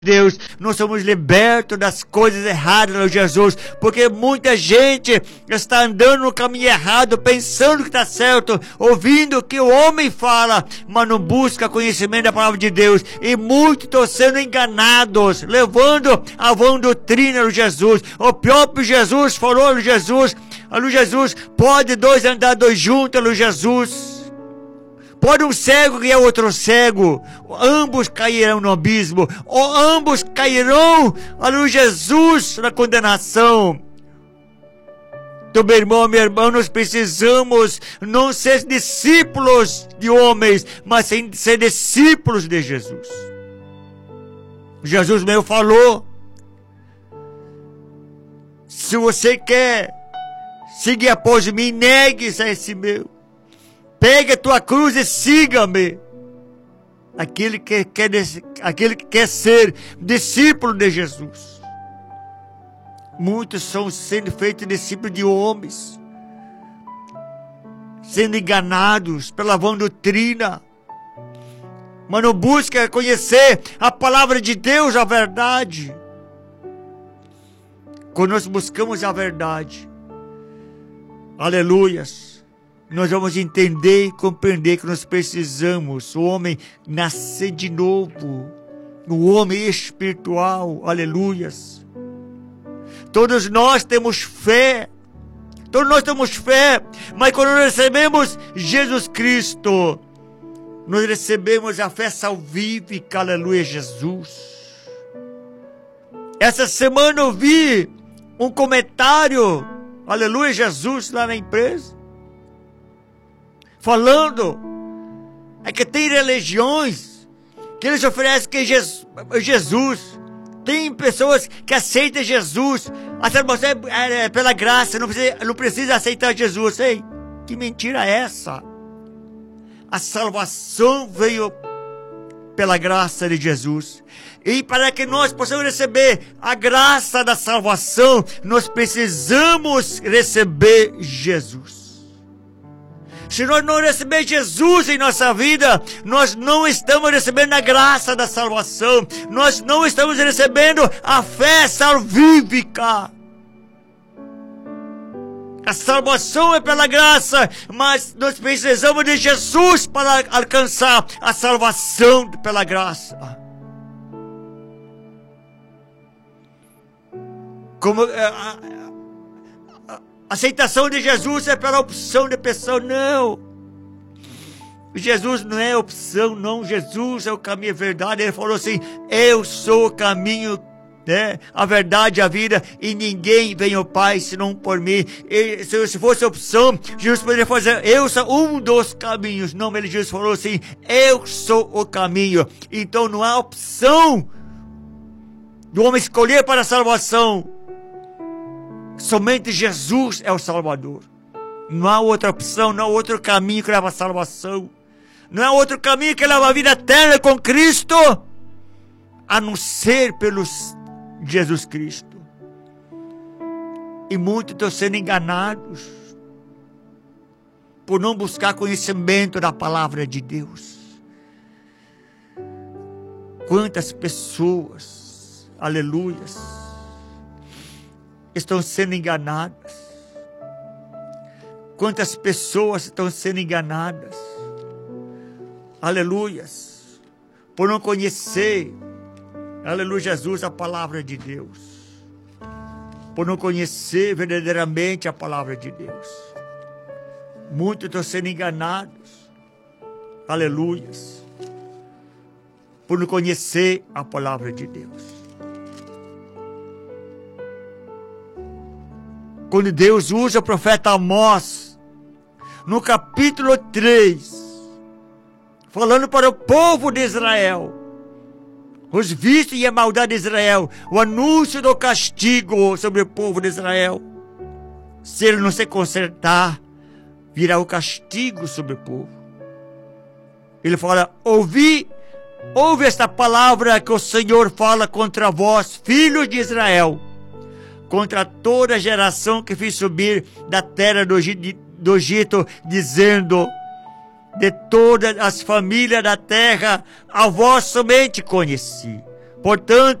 Deus, nós somos libertos das coisas erradas, Senhor Jesus, porque muita gente está andando no caminho errado, pensando que está certo, ouvindo o que o homem fala, mas não busca conhecimento da palavra de Deus, e muitos estão sendo enganados, levando a vã doutrina, Senhor Jesus. O próprio Jesus falou, Senhor Jesus, pode dois andar dois juntos, Senhor Jesus. Pode um cego guiar outro cego, ambos cairão no abismo, ou ambos cairão, aleluia, Jesus, na condenação. Então, meu irmão, minha irmã, nós precisamos não ser discípulos de homens, mas ser discípulos de Jesus. Jesus mesmo falou: se você quer seguir após mim, negue-se a si mesmo. Pegue a tua cruz e siga-me. Aquele que quer ser discípulo de Jesus. Muitos são sendo feitos discípulos de homens, sendo enganados pela vã doutrina, mas não busca conhecer a palavra de Deus, a verdade. Quando nós buscamos a verdade, aleluias, nós vamos entender e compreender que nós precisamos, o homem, nascer de novo, o homem espiritual, aleluias. Todos nós temos fé, mas quando nós recebemos Jesus Cristo, nós recebemos a fé salvífica, aleluia, Jesus. Essa semana eu vi um comentário, aleluia, Jesus, lá na empresa, falando que tem religiões que eles oferecem que Jesus. Tem pessoas que aceitam Jesus. A salvação é pela graça, não precisa aceitar Jesus. Ei, que mentira é essa? A salvação veio pela graça de Jesus. E para que nós possamos receber a graça da salvação, nós precisamos receber Jesus. Se nós não recebermos Jesus em nossa vida, nós não estamos recebendo a graça da salvação. Nós não estamos recebendo a fé salvífica. A salvação é pela graça, mas nós precisamos de Jesus para alcançar a salvação pela graça. Como a aceitação de Jesus é pela opção de pessoa, não. Jesus não é opção, não. Jesus é o caminho e a verdade. Ele falou assim: eu sou o caminho, a verdade e a vida, e ninguém vem ao Pai senão por mim. E, se fosse opção, Jesus poderia fazer: eu sou um dos caminhos. Não, ele Jesus falou assim: eu sou o caminho. Então não há opção do homem escolher para a salvação. Somente Jesus é o Salvador. Não há outra opção, não há outro caminho que leva à salvação. Não há outro caminho que leva à vida eterna com Cristo, a não ser pelo Jesus Cristo. E muitos estão sendo enganados por não buscar conhecimento da palavra de Deus. Quantas pessoas, aleluias, estão sendo enganadas. Quantas pessoas estão sendo enganadas, aleluias, por não conhecer, aleluia, Jesus, a palavra de Deus, por não conhecer verdadeiramente a palavra de Deus. Muitos estão sendo enganados, aleluias, por não conhecer a palavra de Deus. Quando Deus usa o profeta Amós, no capítulo 3, falando para o povo de Israel, os vícios e a maldade de Israel, o anúncio do castigo sobre o povo de Israel. Se ele não se consertar, virá o castigo sobre o povo. Ele fala: ouve esta palavra que o Senhor fala contra vós, filhos de Israel, contra toda a geração que fiz subir da terra do Egito, dizendo: de todas as famílias da terra, a vós somente conheci. Portanto,